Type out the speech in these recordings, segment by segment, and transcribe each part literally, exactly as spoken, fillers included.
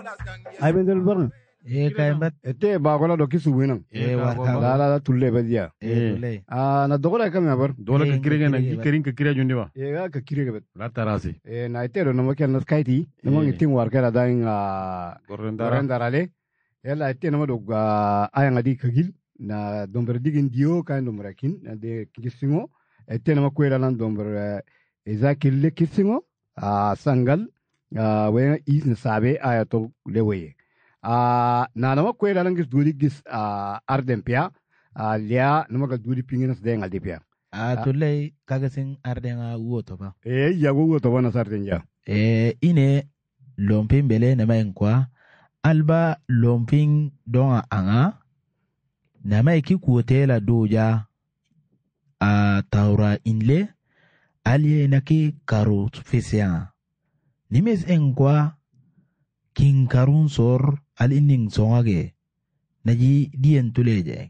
ay bendel barn e kaimbat ete ba gola do kisu winam e warka la la tulle badia e tulay ah na dogola kam ya bar dole ka kirega na kirin ka kira jundi ba e ga ka kirega bet la tarasi e na ite do no makel na skaiti no mo ngitin warka da dan gorendara gorendara yalla ite no do aya ngadi kagil na domber digin dio kan domber kin na de kisingo ite no makwela lan domber ezakil le kisingo a sangal we is na sabe aya to lewe a na na makwela lan gis dudi gis ardempia a lia no magal dudi pinginas de ngal dipia a tulay kagasin ardenga woto ba e ya go to bana sarden ja e ine lompin bele na mayin kwa alba lompin don anga na mai ki kuotela doja a taura inle aliye na ki karo fesiya nimes engwa king karun sor al inning songage naji dien tuleje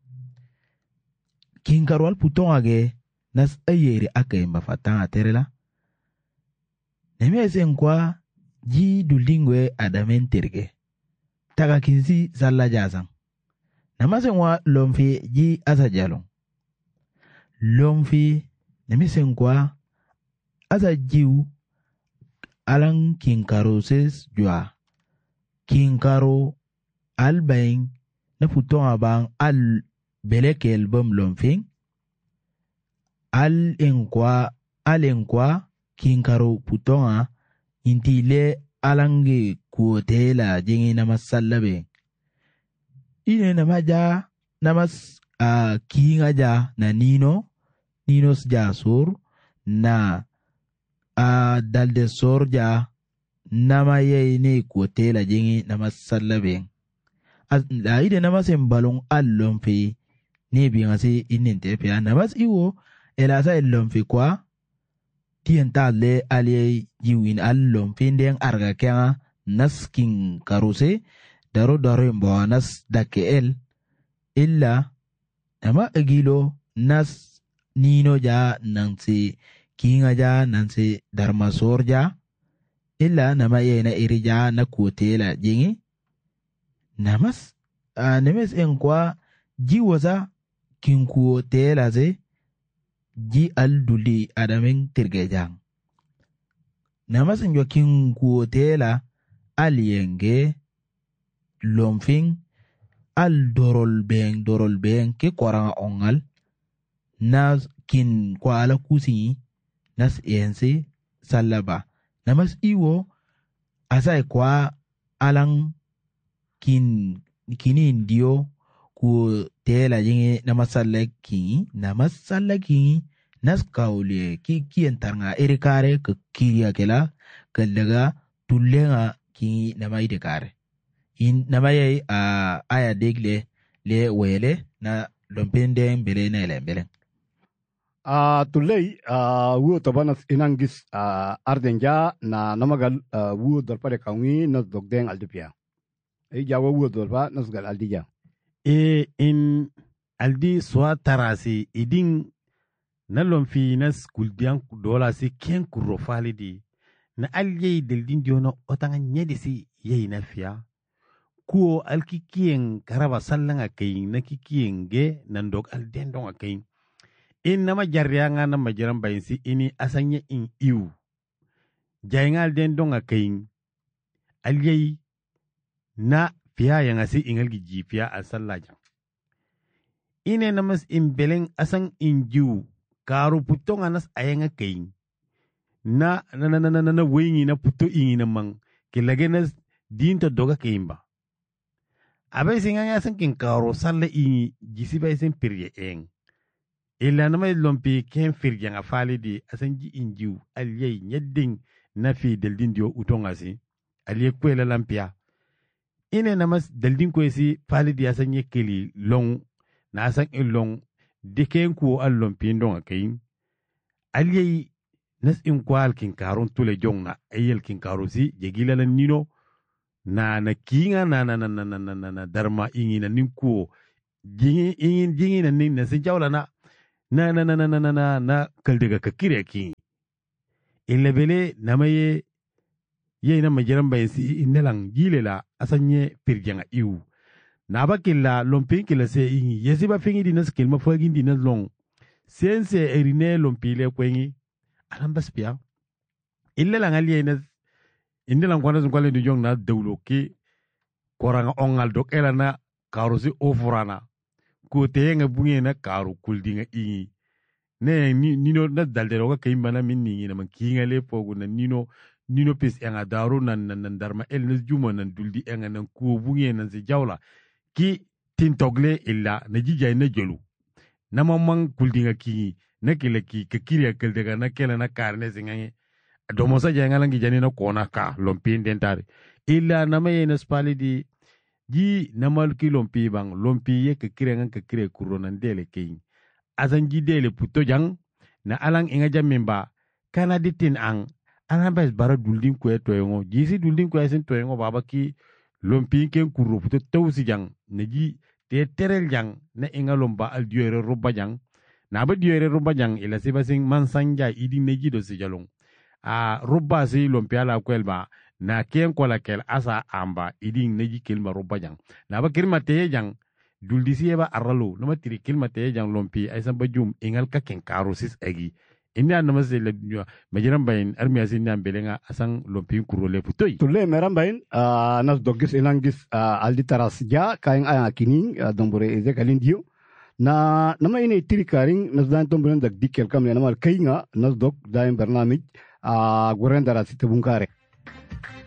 king karwal putongage nas ayeri ake mbafatanga terela nimes engwa ji dulingwe adamen terge taga kinsi salla jazang namasen wa lomfi ji asa jalong lomfi namisen kwa asa jiu alang kinkaro ses jua kinkaro albaing na futon abang al belekel bom lomfing al enkwa al enkwa kinkaro putonga intile alange kuotela jingi namasallabe ine namaja namas uh, kinga ja na nino ninos ja sur na uh, dalde sor ja nama ye ne kuotela jingi namasallabe da ide namas embalong allon fi ne bi ngasi ininte pia namas iwo elasa ellon fi kwa tienta le alie jiwin allon fi ndeng arga kya naskin karuse daro daro mbo nas dakel illa ama agilo nas nino ja nansi kinga ja nansi darmasor ja illa nama yena irija na kotela jingi namas a nemes enkwa ji waza kinkuo tela ze ji alduli adamen tirgejang namas njo kinkuo tela alienge lomfing al dorol beng dorol beng ke koranga ongal nas kin kwa ala kusi nas ense salaba namas iwo asai kwa alang kin kini ndio ku tela jingi namasalla ki namasalla ki nas kaule ki ki entarnga erikare ke kiya kela kalaga tullenga ki namai de kare in namai a aya degle le wele na lompende mbele na ele mbele a tulei a wu tabanas inangis a ardenja na namagal wu dorpare kaungi nas dogdeng aldipia e jawo wu dorpa nas gal aldija e in aldi swa tarasi idin na lomfi nas kuldian dola si ken kurro falidi na alye deldin diona otanga nyedi si yei na fia kuo alkikien karaba sallanga kai na kikien ge nandok aldendon akai in nama jarrianga na majiran bayinsi ini asanye in iu jaynga aldendon akai alye na fiya yang asi ingal gi fiya asallaja ine namas imbeleng asang inju karu putong anas ayanga kai na na na na na na wengi na puto ingi na mang kilagenas dinto doga keimba abe singanga san kin karo salla ingi jisi bay sen pirye eng illa na may lompi ken firje nga falidi asan ji injiu aliyei nyedding na fi deldin dio utonga si aliye kwela lampia ine namas deldin kwesi falidi asan yekeli long na asan ilong diken ku allompi ndonga kayin aliyei nas in kwal kin karon tule jongna ayel kin karosi jegila la nino na na kinga na na na na na na, na, na darma ingi na ninku jingi ingi jingi na nin na sinjawla na na na na na na na na na kaldega kakire ki illebele namaye ye na majiran bayan si indalan gile la asanye pirjanga iu na ba killa lompin killa se ingi yesi ba fingi dinas kilma fagin dinas long sense erine lompile kwengi alam baspia illa la ngali na indalan kwana zunkwale du jong na dawlo ki koranga ongal dok ela na karusi ofurana ko te nga bunge na karu kuldinga ingi ne nino na daldero ka kaimbana min ningi na man kinga le pogu na nino nino pis enga daru nan nan darma el nas juma nan duldi enga nan ko bunge nan se jawla ki tintogle illa na jijay na jolu na mamang kuldinga ki na kile ki ka kiriya keldega na kela na karne singange domo sa janga langi jani na kona ka lompin dentare illa na maye na spali di ji na mal ki lompi bang lompi ye ka kiriya ka kiriya kuro nan dele kein azan ji dele puto jang na alang inga jamemba kana ditin ang anambes bara duldin kwe toyongo jisi duldin kwe sen toyongo baba ki lompi ken kuro puto tawsi jang na ji te terel jang na inga lomba al diore roba jang na ba diore roba jang ila siba sing mansanja idi neji do si jalong a roba si lompi ala kwelba na ken kola kel asa amba idi neji kelma roba jang na ba kelma te jang duldi si eba aralo nama tiri kelma te jang lompi ay samba jum ingal ka ken karosis egi indi an nama se le majiran bayin armi asin nan belenga asang lompi kuro le putoy tulle meran bayin nas dogis elangis aldi taras ja kain aya kini dombore eze kalindio na nama ini tiri karing nas dan tombren dak dikel kam ne nama kainga nas dog daim bernamij gorendara sitebungkare